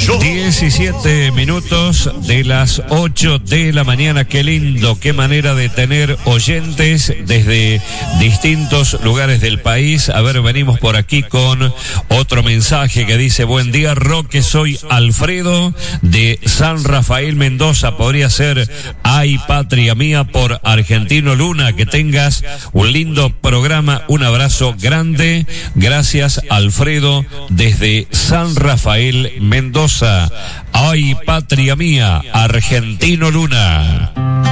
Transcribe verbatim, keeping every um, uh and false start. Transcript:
diecisiete minutos de las ocho de la mañana. Qué lindo, qué manera de tener oyentes desde distintos lugares del país. A ver, venimos por aquí con otro mensaje que dice: buen día, Roque, soy Alfredo de San Rafael, Mendoza. Podría ser Ay Patria Mía por Argentino Luna. Que tengas un lindo programa. Un abrazo grande. Gracias, Alfredo, desde San Rafael, Mendoza. Ay Patria Mía, Argentino Luna.